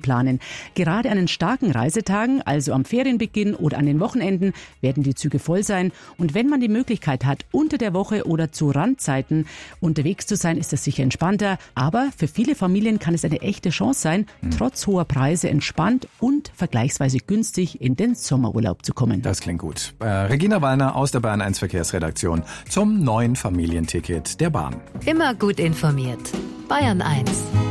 planen. Gerade an den starken Reisetagen, also am Ferienbeginn oder an den Wochenenden, werden die Züge voll sein. Und wenn man die Möglichkeit hat, unter der Woche oder zu Randzeiten unterwegs zu sein, ist das sicher entspannter. Aber für viele Familien kann es eine echte Chance sein, trotz hoher Preise entspannt und vergleichsweise günstig in den Sommerurlaub zu kommen. Das klingt gut. Regina Wallner aus der Bayern 1 Verkehrsredaktion zum neuen Familienticket der Bahn. Immer gut informiert. Bayern 1.